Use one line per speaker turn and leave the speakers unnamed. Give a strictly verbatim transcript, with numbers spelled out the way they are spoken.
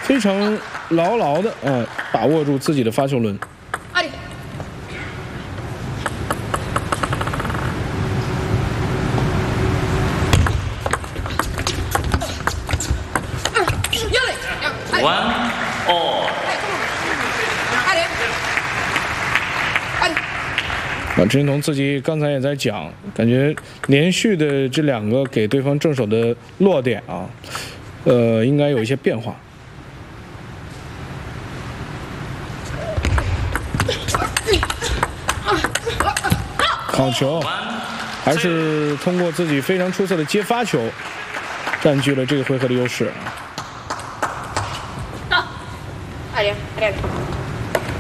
非常牢牢的啊把握住自己的发球轮。
One all。
啊，陈彤自己刚才也在讲，感觉连续的这两个给对方正手的落点啊，呃，应该有一些变化。好球，还是通过自己非常出色的接发球，占据了这个回合的优势。
二零，二零。